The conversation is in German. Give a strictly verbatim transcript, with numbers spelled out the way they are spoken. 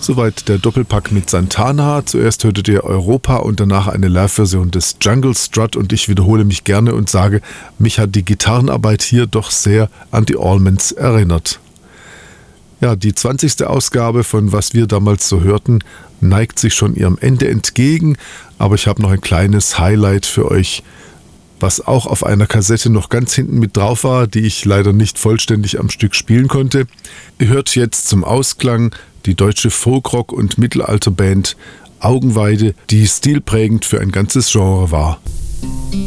Soweit der Doppelpack mit Santana. Zuerst hörtet ihr Europa und danach eine Live-Version des Jungle Strut und ich wiederhole mich gerne und sage, mich hat die Gitarrenarbeit hier doch sehr an die Allmans erinnert. Ja, die zwanzigste Ausgabe von Was wir damals so hörten neigt sich schon ihrem Ende entgegen, aber ich habe noch ein kleines Highlight für euch, was auch auf einer Kassette noch ganz hinten mit drauf war, die ich leider nicht vollständig am Stück spielen konnte. Ihr hört jetzt zum Ausklang die deutsche Folkrock- und Mittelalterband Augenweide, die stilprägend für ein ganzes Genre war.